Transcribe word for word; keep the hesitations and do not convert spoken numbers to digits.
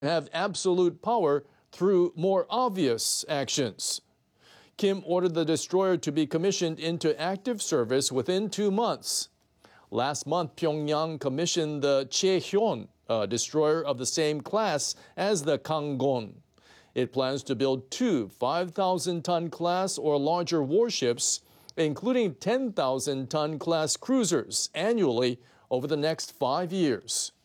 have absolute power through more obvious actions. Kim ordered the destroyer to be commissioned into active service within two months. Last month, Pyongyang commissioned the Chaehyun, a destroyer of the same class as the Kanggon. It plans to build two five thousand ton class or larger warships, including ten thousand ton class cruisers annually over the next five years.